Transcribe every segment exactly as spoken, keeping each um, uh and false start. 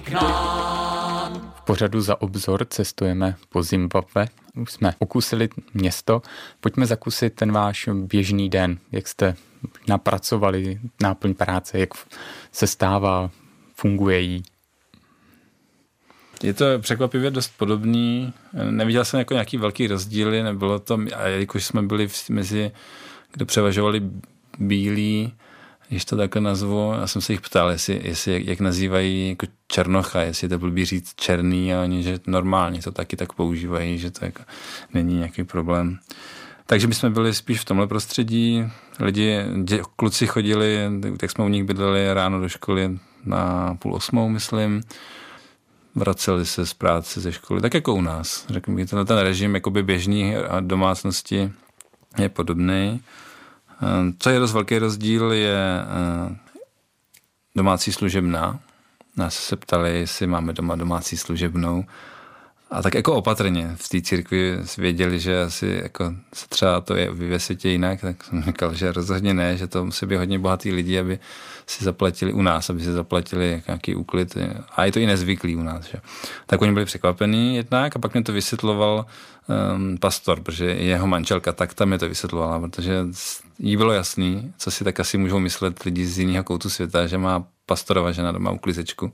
k nám. V pořadu Za obzor cestujeme po Zimbabwe. Už jsme okusili město. Pojďme zakusit ten váš běžný den. Jak jste napracovali náplň práce, jak se stává, funguje jí? Je to překvapivě dost podobný. Neviděl jsem jako nějaký velký rozdíly, nebylo to, a jelikož jsme byli v, mezi, kde převažovali bílí, když to takhle nazvu, já jsem se jich ptal, jestli, jestli jak nazývají jako černocha, jestli je to blbý říct černý, a oni, že normálně to taky tak používají, že to jako není nějaký problém. Takže my jsme byli spíš v tomhle prostředí, lidi, dě, kluci chodili, tak jsme u nich bydleli ráno do školy na půl osmou, myslím, vraceli se z práce ze školy, tak jako u nás. Řekl bych, ten, ten režim jakoby běžný a domácnosti je podobný. Co je dost velký rozdíl, je domácí služebná. Nás se ptali, jestli máme doma domácí služebnou. A tak jako opatrně v té církvi věděli, že asi jako se třeba to je vyvěsitě jinak, tak jsem říkal, že rozhodně ne, že to musí být hodně bohatý lidi, aby si zaplatili u nás, aby si zaplatili nějaký úklid. A je to i nezvyklý u nás. Že? Tak oni byli překvapení jednak a pak mě to vysvětloval um, pastor, protože jeho manželka tak tam mě to vysvětlovala, protože jí bylo jasný, co si tak asi můžou myslet lidi z jiného koutu světa, že má pastorova žena doma uklizečku.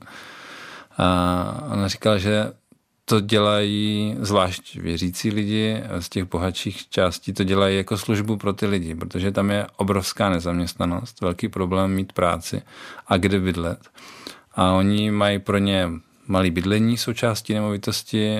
A ona říkala, že to dělají zvlášť věřící lidi z těch bohatších částí, to dělají jako službu pro ty lidi, protože tam je obrovská nezaměstnanost, velký problém mít práci a kde bydlet. A oni mají pro ně malé bydlení součástí nemovitosti,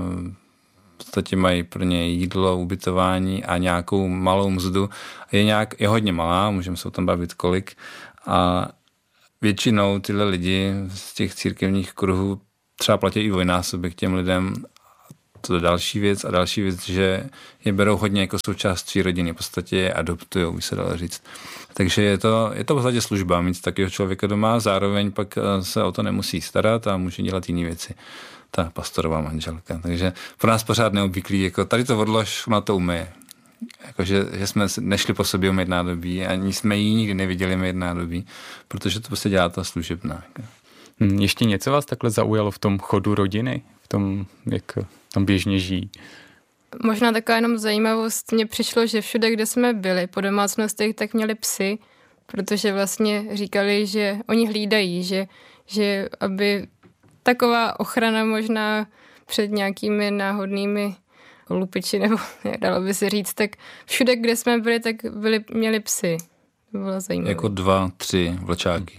v podstatě mají pro ně jídlo, ubytování a nějakou malou mzdu. Je, nějak, je hodně malá, můžeme se o tom bavit kolik. A většinou tyhle lidi z těch církevních kruhů třeba platí i dvojnásobek těm lidem. To je další věc. A další věc, že je berou hodně jako součást své rodiny. V podstatě je adoptujou, by se dalo říct. Takže je to, je to v podstatě služba mít takového člověka doma, zároveň pak se o to nemusí starat a může dělat jiné věci. Ta pastorová manželka. Takže pro nás pořád neobvyklý, jako tady to odlož, ona to umyje. Jakože, že jsme nešli po sobě umýt nádobí, ani jsme jí nikdy neviděli umýt nádobí, protože to prostě dělá ta služebná. Ještě něco vás takhle zaujalo v tom chodu rodiny? V tom, jak tam běžně žijí? Možná taková jenom zajímavost. Mně přišlo, že všude, kde jsme byli po domácnostech, tak měli psy, protože vlastně říkali, že oni hlídají, že, že aby taková ochrana možná před nějakými náhodnými lupiči, nebo jak dalo by se říct, tak všude, kde jsme byli, tak byli, měli psy. To bylo zajímavé. Jako dva, tři vlčáky.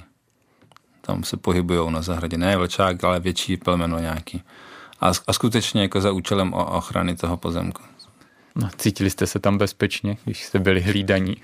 Tam se pohybujou na zahradě. Ne vlčák, ale větší plemeno nějaký. A, a skutečně jako za účelem o ochrany toho pozemku. No, cítili jste se tam bezpečně, když jste byli hlídaní?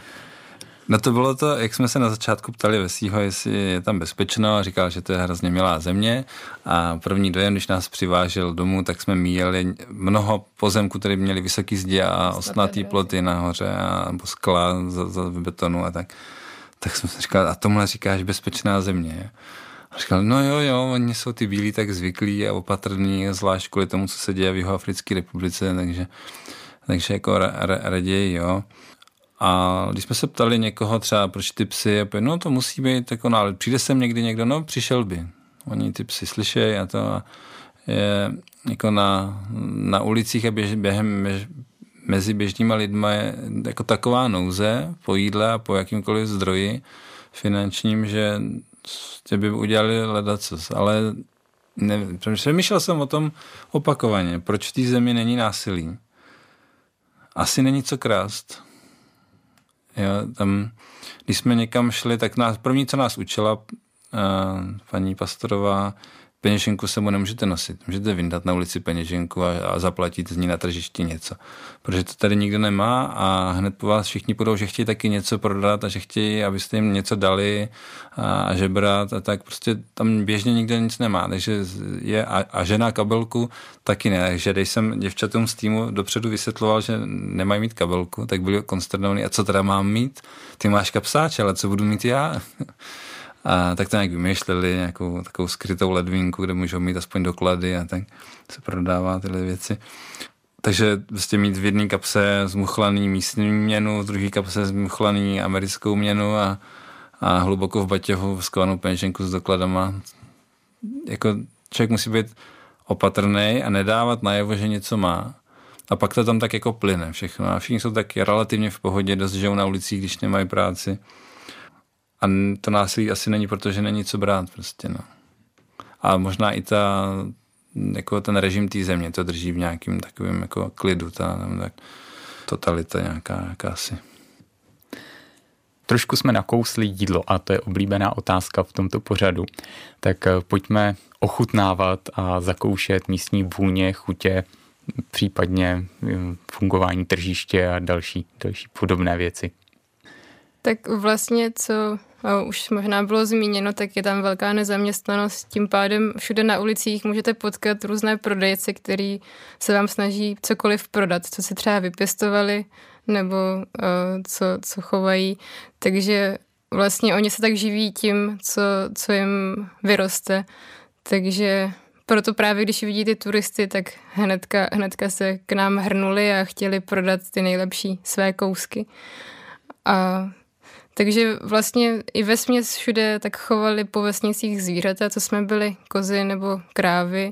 No to bylo to, jak jsme se na začátku ptali Vesího, jestli je tam bezpečno, a říkal, že to je hrozně milá země. A první dojem, když nás přivážel domů, tak jsme míjeli mnoho pozemků, které měly vysoký zdi a ostnatý ploty nahoře a skla za, za betonu a tak. Tak jsem si říkal, a tomhle říkáš bezpečná země. A říkal, no jo, jo, oni jsou ty bílí tak zvyklí a opatrní, zvlášť kvůli tomu, co se děje v Jihoafrické republice, takže, takže jako raději, jo. A když jsme se ptali někoho třeba, proč ty psy, no to musí být jako nálet. Přijde sem někdy někdo, no přišel by. Oni ty psy slyšejí a to je jako na, na ulicích a běž, během běž, mezi běžnýma lidma je jako taková nouze po jídle a po jakýmkoliv zdroji finančním, že by udělali ledacos. Ale nevím, přemýšlel jsem o tom opakovaně. Proč v té zemi není násilí? Asi není co krást. Jo, tam, když jsme někam šli, tak nás, první, co nás učila uh, paní pastorová, peněženku sebou nemůžete nosit. Můžete vyndat na ulici peněženku a, a zaplatit z ní na tržišti něco. Protože to tady nikdo nemá a hned po vás všichni budou, že chtějí taky něco prodat a že chtějí, abyste jim něco dali a, a žebrat a tak. Prostě tam běžně nikdo nic nemá. Takže je a, a žena kabelku taky ne. Takže když jsem děvčatům z týmu dopředu vysvětloval, že nemají mít kabelku, tak byli konsternovaní. A co teda mám mít? Ty máš kapsáč, ale co budu mít já? A tak to nějak vymýšleli, nějakou takovou skrytou ledvinku, kde můžou mít aspoň doklady a tak se prodává tyhle věci. Takže vlastně mít v jedné kapse zmuchlaný místní měnu, v druhé kapse zmuchlaný americkou měnu a, a hluboko v batěhu skovanou peněženku s dokladama. jako člověk musí být opatrný a nedávat najevo, že něco má. A pak to tam tak jako plyne všechno. A všichni jsou taky relativně v pohodě, dost žijou na ulicích, když nemají práci. A to násilí asi není, protože není co brát prostě, no. A možná i ta, jako ten režim té země to drží v nějakým takovým jako klidu, ta tak, totalita nějaká, nějaká asi. Trošku jsme nakousli jídlo a to je oblíbená otázka v tomto pořadu. Tak pojďme ochutnávat a zakoušet místní vůně, chutě, případně fungování tržiště a další, další podobné věci. Tak vlastně, co už možná bylo zmíněno, tak je tam velká nezaměstnanost. Tím pádem všude na ulicích můžete potkat různé prodejce, který se vám snaží cokoliv prodat, co si třeba vypěstovali nebo uh, co, co chovají. Takže vlastně oni se tak živí tím, co, co jim vyroste. Takže proto právě, když vidí ty turisty, tak hnedka, hnedka se k nám hrnuli a chtěli prodat ty nejlepší své kousky. A takže vlastně i vesměs všude tak chovali po vesnicích zvířata, co jsme byli, kozy nebo krávy.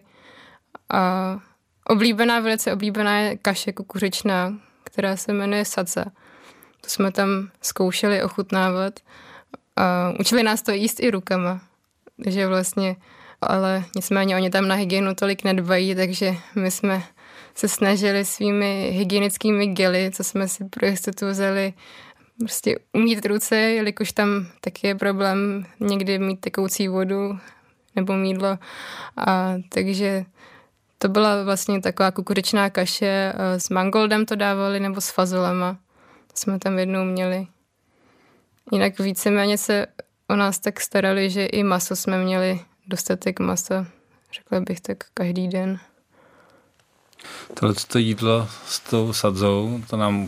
A oblíbená, velice oblíbená je kaše kukuřičná, která se jmenuje saca. To jsme tam zkoušeli ochutnávat a učili nás to jíst i rukama. Takže vlastně, ale nicméně oni tam na hygienu tolik nedbají, takže my jsme se snažili svými hygienickými gely, co jsme si pro jistotu vzali, prostě umýt ruce, jelikož tam taky je problém někdy mít tekoucí vodu nebo mýdlo. A takže to byla vlastně taková kukuřičná kaše, s mangoldem to dávali nebo s fazolema. To jsme tam jednou měli. Jinak víceméně se o nás tak starali, že i maso jsme měli dostatek masa, řekla bych tak každý den. Tohle to jídlo s tou sadzou, to nám